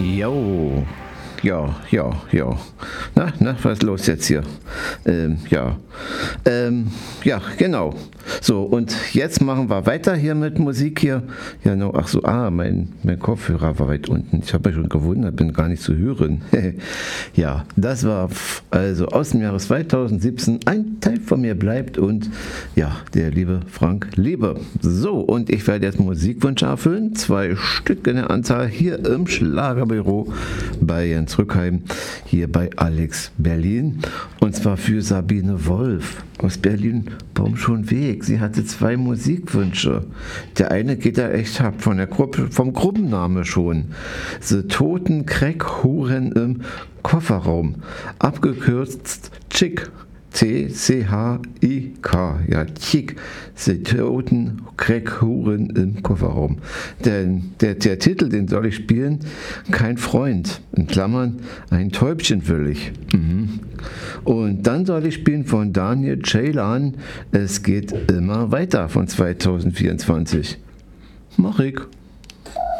Jo, ja. Na, was ist los jetzt hier? Ja, genau. So, und jetzt machen wir weiter hier mit Musik hier. Ja, no, ach so, mein Kopfhörer war weit unten. Ich habe mich schon gewundert, bin gar nicht zu hören. Ja, das war also aus dem Jahre 2017. Ein Teil von mir bleibt und ja, der liebe Frank Liebe. So, und ich werde jetzt Musikwünsche erfüllen. 2 Stück in der Anzahl hier im Schlagerbüro bei Jens Rückheim, hier bei Alex Berlin. Und zwar für Sabine Wolf aus Berlin, Baumschonweg. Sie hatte 2 Musikwünsche. Der eine geht da echt ab von der Gruppe, vom Gruppenname schon. The Toten Crack-Huren im Kofferraum. Abgekürzt Chick. T-C-H-I-K, ja, Chick, die Toten Crack-Huren im Kofferraum. Denn der Titel, den soll ich spielen, kein Freund, in Klammern, ein Täubchen will ich. Und dann soll ich spielen von Daniel Ceylan, es geht immer weiter von 2024. Mach ich.